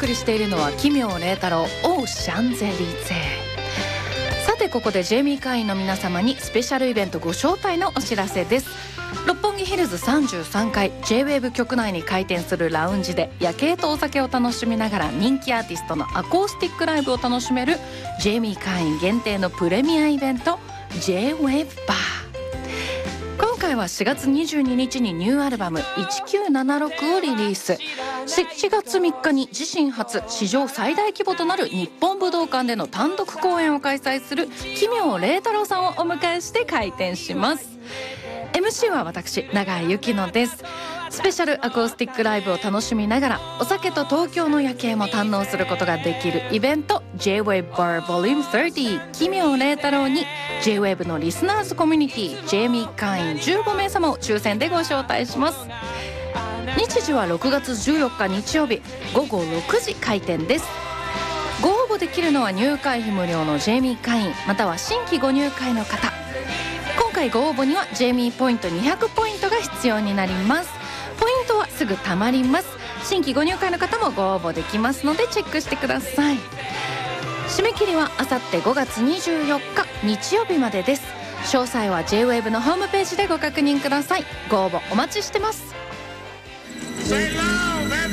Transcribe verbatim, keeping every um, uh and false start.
送りしているのは奇妙麗太郎オーシャンゼリゼ。さてここでジェイミー会員の皆様にスペシャルイベントご招待のお知らせです。六本木ヒルズさんじゅうさんかい ジェイウェーブ 局内に開店するラウンジで夜景とお酒を楽しみながら人気アーティストのアコースティックライブを楽しめるジェイミー会員限定のプレミアイベント ジェイウェーブ バー。今回はしがつにじゅうににちにニューアルバムいちきゅうななろくをリリース。しちがつみっかに自身初史上最大規模となる日本武道館での単独公演を開催する奇妙麗太郎さんをお迎えして開店します。 エムシー は私永井ゆきのです。スペシャルアコースティックライブを楽しみながらお酒と東京の夜景も堪能することができるイベント ジェイウェーブ バー ボリュームさんじゅう 奇妙麗太郎に ジェイウェーブ のリスナーズコミュニティジェイミー会員じゅうごめいさまを抽選でご招待します。日時はろくがつじゅうよっか日曜日ごごろくじ開店です。ご応募できるのは入会費無料のジェイミー会員または新規ご入会の方。今回ご応募にはジェイミーポイントにひゃくポイントが必要になります。ポイントはすぐ貯まります。新規ご入会の方もご応募できますのでチェックしてください。締め切りはあさってごがつにじゅうよっか日曜日までです。詳細は ジェイウェーブ のホームページでご確認ください。ご応募お待ちしてます。 Say love!